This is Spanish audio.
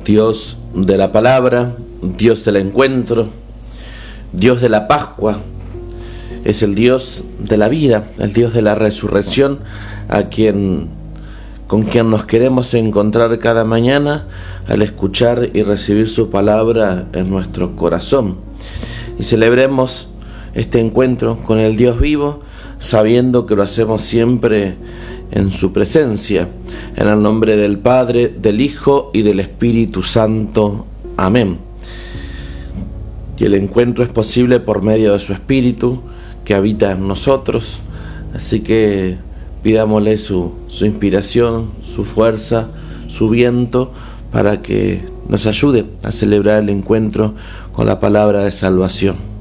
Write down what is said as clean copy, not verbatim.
Dios de la palabra, Dios del encuentro, Dios de la Pascua, es el Dios de la vida, el Dios de la resurrección, con quien nos queremos encontrar cada mañana al escuchar y recibir su palabra en nuestro corazón. Y celebremos este encuentro con el Dios vivo, sabiendo que lo hacemos siempre en su presencia, en el nombre del Padre, del Hijo y del Espíritu Santo. Amén. Y el encuentro es posible por medio de su Espíritu que habita en nosotros, así que pidámosle su inspiración, su fuerza, su viento, para que nos ayude a celebrar el encuentro con la palabra de salvación.